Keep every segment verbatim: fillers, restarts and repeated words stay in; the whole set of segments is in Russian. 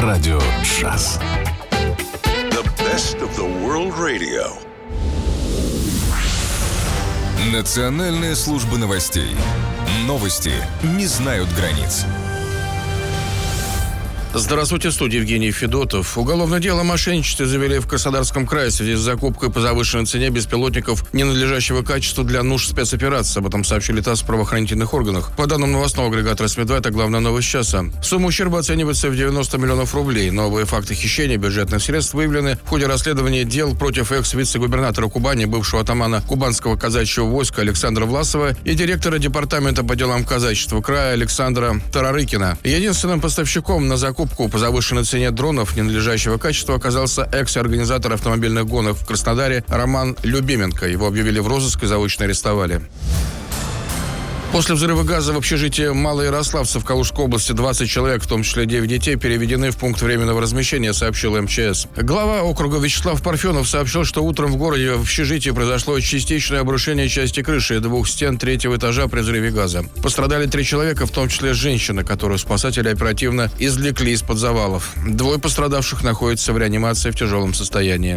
Радио джаз. The best of the world radio. Национальная служба новостей. Новости не знают границ. Здравствуйте, в студии Евгений Федотов. Уголовное дело о мошенничестве завели в Краснодарском крае в связи с закупкой по завышенной цене беспилотников ненадлежащего качества для нужд спецоперации. Об этом сообщили ТАСС в правоохранительных органах. По данным новостного агрегатора СМИ два, это главная новость часа. Сумма ущерба оценивается в девяносто миллионов рублей. Новые факты хищения бюджетных средств выявлены в ходе расследования дел против экс-вице-губернатора Кубани, бывшего атамана Кубанского казачьего войска Александра Власова и директора департамента по делам казачества края Александра Тарарыкина. Единственным поставщиком на закупку по завышенной цене дронов ненадлежащего качества оказался экс-организатор автомобильных гонок в Краснодаре Роман Любименко. Его объявили в розыск и заочно арестовали. После взрыва газа в общежитии Малоярославца в Калужской области двадцать человек, в том числе девять детей, переведены в пункт временного размещения, сообщил эм че эс. Глава округа Вячеслав Парфенов сообщил, что утром в городе в общежитии произошло частичное обрушение части крыши и двух стен третьего этажа при взрыве газа. Пострадали три человека, в том числе женщина, которую спасатели оперативно извлекли из-под завалов. Двое пострадавших находятся в реанимации в тяжелом состоянии.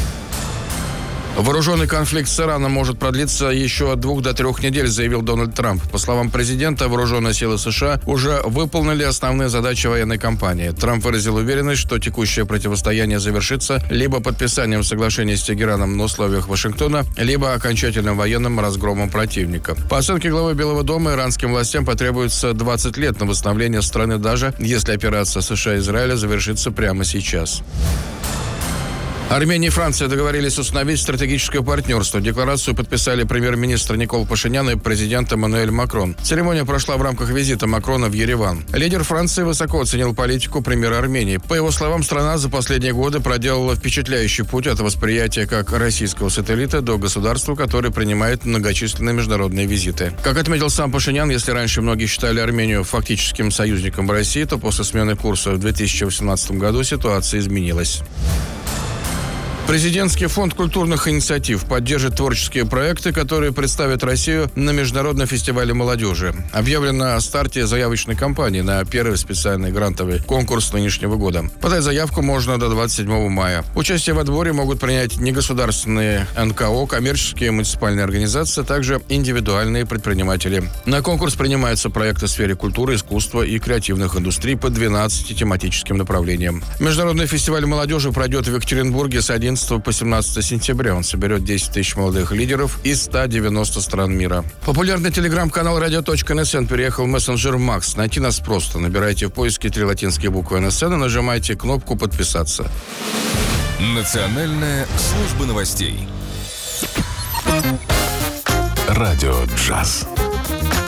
Вооруженный конфликт с Ираном может продлиться еще от двух до трех недель, заявил Дональд Трамп. По словам президента, вооруженные силы США уже выполнили основные задачи военной кампании. Трамп выразил уверенность, что текущее противостояние завершится либо подписанием соглашения с Тегераном на условиях Вашингтона, либо окончательным военным разгромом противника. По оценке главы Белого дома, иранским властям потребуется двадцать лет на восстановление страны, даже если операция США и Израиля завершится прямо сейчас. Армения и Франция договорились установить стратегическое партнерство. Декларацию подписали премьер-министр Никол Пашинян и президент Эммануэль Макрон. Церемония прошла в рамках визита Макрона в Ереван. Лидер Франции высоко оценил политику премьера Армении. По его словам, страна за последние годы проделала впечатляющий путь от восприятия как российского сателлита до государства, которое принимает многочисленные международные визиты. Как отметил сам Пашинян, если раньше многие считали Армению фактическим союзником России, то после смены курса в две тысячи восемнадцатом году ситуация изменилась. Президентский фонд культурных инициатив поддержит творческие проекты, которые представят Россию на Международном фестивале молодежи. Объявлено о старте заявочной кампании на первый специальный грантовый конкурс нынешнего года. Подать заявку можно до двадцать седьмого мая. Участие в отборе могут принять негосударственные эн ка о, коммерческие и муниципальные организации, а также индивидуальные предприниматели. На конкурс принимаются проекты в сфере культуры, искусства и креативных индустрий по двенадцати тематическим направлениям. Международный фестиваль молодежи пройдет в Екатеринбурге с одиннадцатого по семнадцатое сентября. Он соберет десять тысяч молодых лидеров из ста девяноста стран мира. Популярный телеграм-канал радио точка эн эс эн переехал в мессенджер Макс. Найти нас просто. Набирайте в поиске три латинские буквы эн эс эн и нажимайте кнопку «Подписаться». Национальная служба новостей. Радио джаз.